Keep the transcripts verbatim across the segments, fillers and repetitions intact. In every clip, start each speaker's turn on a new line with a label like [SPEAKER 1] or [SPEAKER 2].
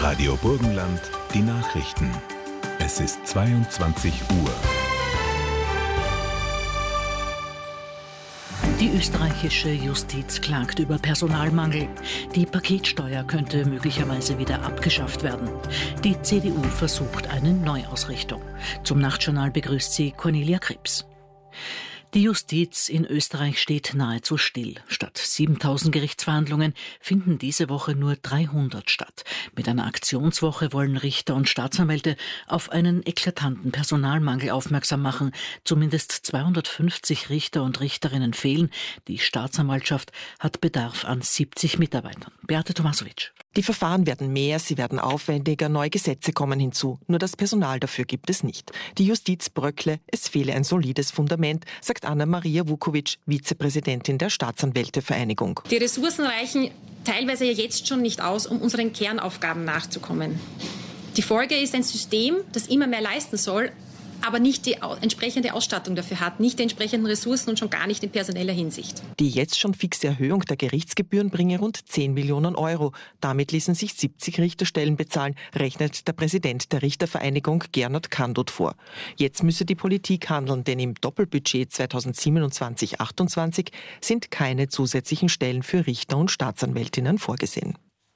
[SPEAKER 1] Radio Burgenland, die Nachrichten. Es ist zweiundzwanzig Uhr.
[SPEAKER 2] Die österreichische Justiz klagt über Personalmangel. Die Paketsteuer könnte möglicherweise wieder abgeschafft werden. Die C D U versucht eine Neuausrichtung. Zum Nachtjournal begrüßt sie Cornelia Krebs. Die Justiz in Österreich steht nahezu still. Statt siebentausend Gerichtsverhandlungen finden diese Woche nur dreihundert statt. Mit einer Aktionswoche wollen Richter und Staatsanwälte auf einen eklatanten Personalmangel aufmerksam machen. Zumindest zweihundertfünfzig Richter und Richterinnen fehlen. Die Staatsanwaltschaft hat Bedarf an siebzig Mitarbeitern. Beate Tomasovic.
[SPEAKER 3] Die Verfahren werden mehr, sie werden aufwendiger, neue Gesetze kommen hinzu. Nur das Personal dafür gibt es nicht. Die Justiz bröckle, es fehle ein solides Fundament, sagt Anna-Maria Vukovic, Vizepräsidentin der Staatsanwältevereinigung.
[SPEAKER 4] Die Ressourcen reichen teilweise ja jetzt schon nicht aus, um unseren Kernaufgaben nachzukommen. Die Folge ist ein System, das immer mehr leisten soll, aber nicht die entsprechende Ausstattung dafür hat, nicht die entsprechenden Ressourcen und schon gar nicht in personeller Hinsicht.
[SPEAKER 3] Die jetzt schon fixe Erhöhung der Gerichtsgebühren bringe rund zehn Millionen Euro. Damit ließen sich siebzig Richterstellen bezahlen, rechnet der Präsident der Richtervereinigung Gernot Kandut vor. Jetzt müsse die Politik handeln, denn im Doppelbudget zweitausendsiebenundzwanzig achtundzwanzig sind keine zusätzlichen Stellen für Richter und Staatsanwältinnen vorgesehen.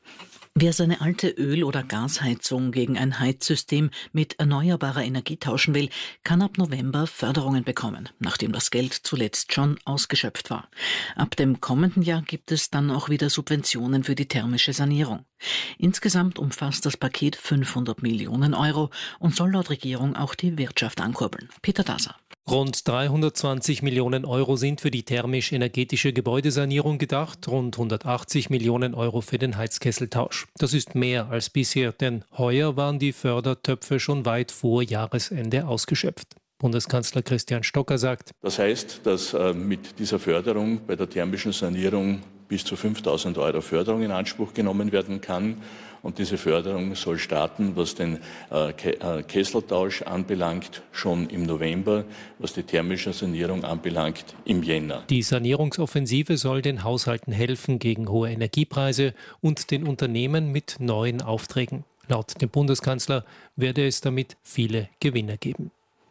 [SPEAKER 2] Wer seine alte Öl- oder Gasheizung gegen ein Heizsystem mit erneuerbarer Energie tauschen will, kann ab November Förderungen bekommen, nachdem das Geld zuletzt schon ausgeschöpft war. Ab dem kommenden Jahr gibt es dann auch wieder Subventionen für die thermische Sanierung. Insgesamt umfasst das Paket fünfhundert Millionen Euro und soll laut Regierung auch die Wirtschaft ankurbeln. Peter Daser.
[SPEAKER 5] Rund dreihundertzwanzig Millionen Euro sind für die thermisch-energetische Gebäudesanierung gedacht, rund hundertachtzig Millionen Euro für den Heizkesseltausch. Das ist mehr als bisher, denn heuer waren die Fördertöpfe schon weit vor Jahresende ausgeschöpft. Bundeskanzler Christian Stocker sagt:
[SPEAKER 6] Das heißt, dass äh, mit dieser Förderung bei der thermischen Sanierung bis zu fünftausend Euro Förderung in Anspruch genommen werden kann. Und diese Förderung soll starten, was den äh, Kesseltausch anbelangt, schon im November, was die thermische Sanierung anbelangt, im Jänner.
[SPEAKER 5] Die Sanierungsoffensive soll den Haushalten helfen gegen hohe Energiepreise und den Unternehmen mit neuen Aufträgen. Laut dem Bundeskanzler werde es damit viele Gewinner geben.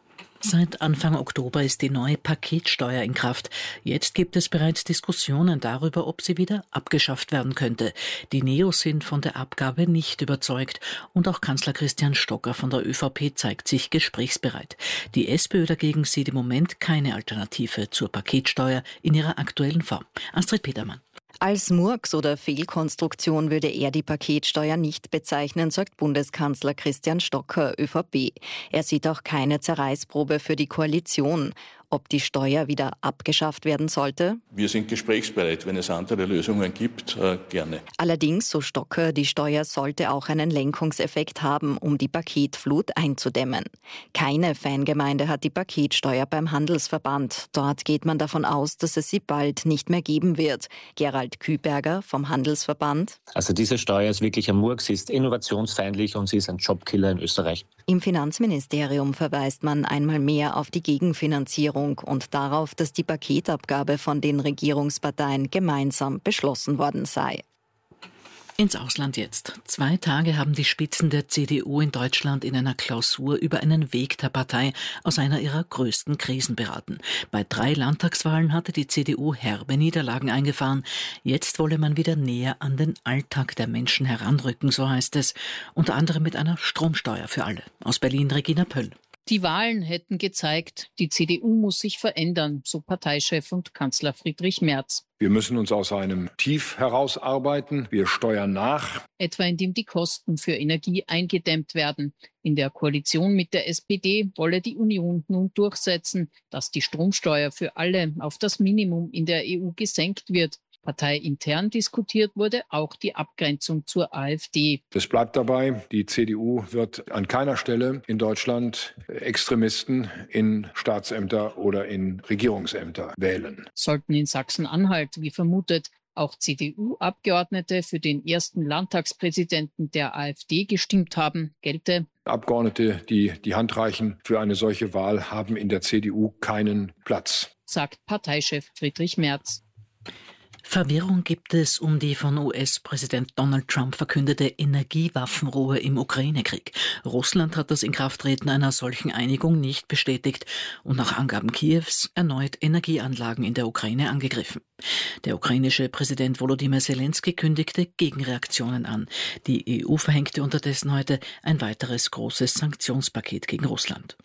[SPEAKER 2] Seit Anfang Oktober ist die neue Paketsteuer in Kraft. Jetzt gibt es bereits Diskussionen darüber, ob sie wieder abgeschafft werden könnte. Die Neos sind von der Abgabe nicht überzeugt und auch Kanzler Christian Stocker von der ÖVP zeigt sich gesprächsbereit. Die SPÖ dagegen sieht im Moment keine Alternative zur Paketsteuer in ihrer aktuellen Form. Astrid Petermann.
[SPEAKER 7] Als Murks oder Fehlkonstruktion würde er die Paketsteuer nicht bezeichnen, sagt Bundeskanzler Christian Stocker, ÖVP. Er sieht auch keine Zerreißprobe für die Koalition. Ob die Steuer wieder abgeschafft werden sollte?
[SPEAKER 6] Wir sind gesprächsbereit. Wenn es andere Lösungen gibt, äh, gerne.
[SPEAKER 7] Allerdings, so Stocker, die Steuer sollte auch einen Lenkungseffekt haben, um die Paketflut einzudämmen. Keine Fangemeinde hat die Paketsteuer beim Handelsverband. Dort geht man davon aus, dass es sie bald nicht mehr geben wird. Gerald Küberger vom Handelsverband.
[SPEAKER 8] Also diese Steuer ist wirklich ein Murks, sie ist innovationsfeindlich und sie ist ein Jobkiller in Österreich.
[SPEAKER 7] Im Finanzministerium verweist man einmal mehr auf die Gegenfinanzierung und darauf, dass die Paketabgabe von den Regierungsparteien gemeinsam beschlossen worden sei.
[SPEAKER 2] Ins Ausland jetzt. Zwei Tage haben die Spitzen der C D U in Deutschland in einer Klausur über einen Weg der Partei aus einer ihrer größten Krisen beraten. Bei drei Landtagswahlen hatte die C D U herbe Niederlagen eingefahren. Jetzt wolle man wieder näher an den Alltag der Menschen heranrücken, so heißt es. Unter anderem mit einer Stromsteuer für alle. Aus Berlin Regina Pöll.
[SPEAKER 9] Die Wahlen hätten gezeigt, die C D U muss sich verändern, so Parteichef und Kanzler Friedrich Merz.
[SPEAKER 10] Wir müssen uns aus einem Tief herausarbeiten. Wir steuern nach.
[SPEAKER 9] Etwa indem die Kosten für Energie eingedämmt werden. In der Koalition mit der S P D wolle die Union nun durchsetzen, dass die Stromsteuer für alle auf das Minimum in der E U gesenkt wird. Parteiintern diskutiert wurde auch die Abgrenzung zur AfD.
[SPEAKER 10] Es bleibt dabei, die C D U wird an keiner Stelle in Deutschland Extremisten in Staatsämter oder in Regierungsämter wählen.
[SPEAKER 9] Sollten in Sachsen-Anhalt, wie vermutet, auch C D U-Abgeordnete für den ersten Landtagspräsidenten der AfD gestimmt haben, gelte:
[SPEAKER 10] Abgeordnete, die die Hand reichen für eine solche Wahl, haben in der C D U keinen Platz,
[SPEAKER 9] sagt Parteichef Friedrich Merz.
[SPEAKER 2] Verwirrung gibt es um die von U S-Präsident Donald Trump verkündete Energiewaffenruhe im Ukraine-Krieg. Russland hat das Inkrafttreten einer solchen Einigung nicht bestätigt und nach Angaben Kiews erneut Energieanlagen in der Ukraine angegriffen. Der ukrainische Präsident Volodymyr Zelensky kündigte Gegenreaktionen an. Die E U verhängte unterdessen heute ein weiteres großes Sanktionspaket gegen Russland.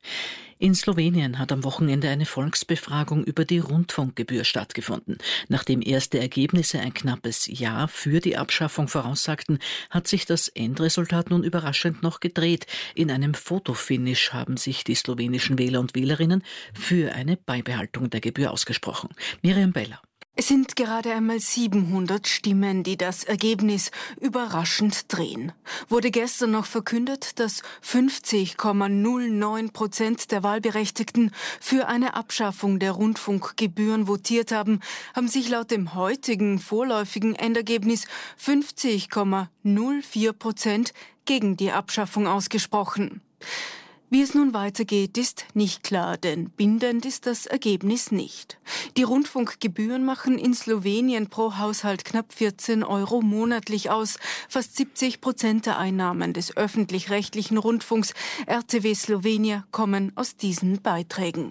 [SPEAKER 2] In Slowenien hat am Wochenende eine Volksbefragung über die Rundfunkgebühr stattgefunden. Nachdem erste Ergebnisse ein knappes Ja für die Abschaffung voraussagten, hat sich das Endresultat nun überraschend noch gedreht. In einem Fotofinish haben sich die slowenischen Wähler und Wählerinnen für eine Beibehaltung der Gebühr ausgesprochen. Miriam Beller.
[SPEAKER 11] Es sind gerade einmal siebenhundert Stimmen, die das Ergebnis überraschend drehen. Wurde gestern noch verkündet, dass fünfzig Komma null neun Prozent der Wahlberechtigten für eine Abschaffung der Rundfunkgebühren votiert haben, haben sich laut dem heutigen vorläufigen Endergebnis fünfzig Komma null vier Prozent gegen die Abschaffung ausgesprochen. Wie es nun weitergeht, ist nicht klar, denn bindend ist das Ergebnis nicht. Die Rundfunkgebühren machen in Slowenien pro Haushalt knapp vierzehn Euro monatlich aus. Fast siebzig Prozent der Einnahmen des öffentlich-rechtlichen Rundfunks R T W Slovenia kommen aus diesen Beiträgen.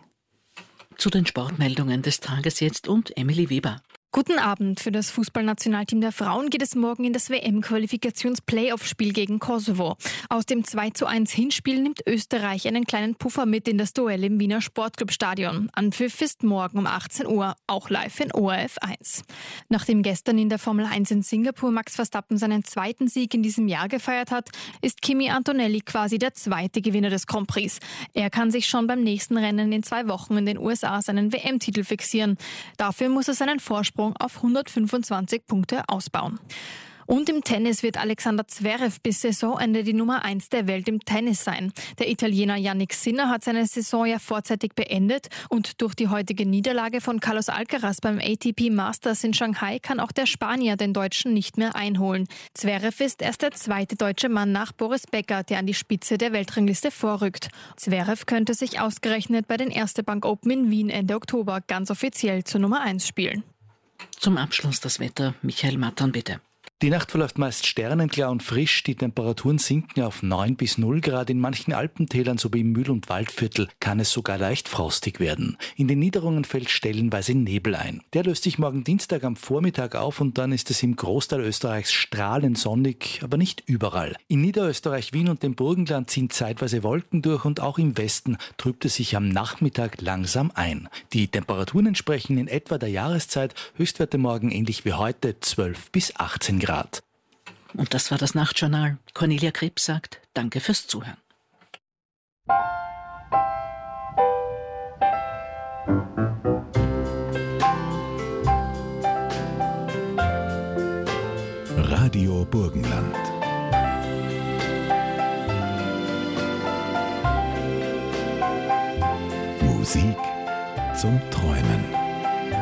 [SPEAKER 2] Zu den Sportmeldungen des Tages jetzt und Emily Weber.
[SPEAKER 12] Guten Abend. Für das Fußballnationalteam der Frauen geht es morgen in das W M-Qualifikations-Playoff-Spiel gegen Kosovo. Aus dem zwei zu eins Hinspiel nimmt Österreich einen kleinen Puffer mit in das Duell im Wiener Sportclub-Stadion. Anpfiff ist morgen um achtzehn Uhr, auch live in O R F eins. Nachdem gestern in der Formel eins in Singapur Max Verstappen seinen zweiten Sieg in diesem Jahr gefeiert hat, ist Kimi Antonelli quasi der zweite Gewinner des Grand Prix. Er kann sich schon beim nächsten Rennen in zwei Wochen in den U S A seinen W M-Titel fixieren. Dafür muss er seinen Vorsprung auf hundertfünfundzwanzig Punkte ausbauen. Und im Tennis wird Alexander Zverev bis Saisonende die Nummer eins der Welt im Tennis sein. Der Italiener Jannik Sinner hat seine Saison ja vorzeitig beendet und durch die heutige Niederlage von Carlos Alcaraz beim A T P Masters in Shanghai kann auch der Spanier den Deutschen nicht mehr einholen. Zverev ist erst der zweite deutsche Mann nach Boris Becker, der an die Spitze der Weltrangliste vorrückt. Zverev könnte sich ausgerechnet bei den Erste Bank Open in Wien Ende Oktober ganz offiziell zur Nummer eins spielen.
[SPEAKER 2] Zum Abschluss das Wetter. Michael Mattern, bitte.
[SPEAKER 13] Die Nacht verläuft meist sternenklar und frisch. Die Temperaturen sinken auf neun bis null Grad. In manchen Alpentälern sowie im Mühl- und Waldviertel kann es sogar leicht frostig werden. In den Niederungen fällt stellenweise Nebel ein. Der löst sich morgen Dienstag am Vormittag auf und dann ist es im Großteil Österreichs strahlend sonnig, aber nicht überall. In Niederösterreich, Wien und dem Burgenland ziehen zeitweise Wolken durch und auch im Westen trübt es sich am Nachmittag langsam ein. Die Temperaturen entsprechen in etwa der Jahreszeit. Höchstwerte morgen ähnlich wie heute zwölf bis achtzehn Grad.
[SPEAKER 2] Und das war das Nachtjournal. Cornelia Krebs sagt Danke fürs Zuhören.
[SPEAKER 1] Radio Burgenland. Musik zum Träumen.